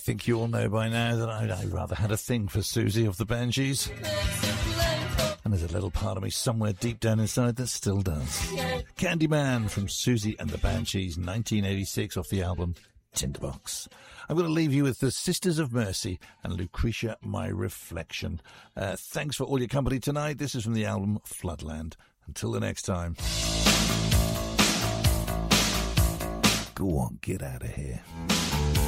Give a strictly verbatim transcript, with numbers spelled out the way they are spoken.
think you all know by now that I, I rather had a thing for Susie of the Banshees. And there's a little part of me somewhere deep down inside that still does. Candyman from Susie and the Banshees, nineteen eighty-six, off the album Tinderbox. I'm going to leave you with the Sisters of Mercy and Lucretia, My Reflection. Uh, thanks for all your company tonight. This is from the album Floodland. Until the next time. Go on, get out of here.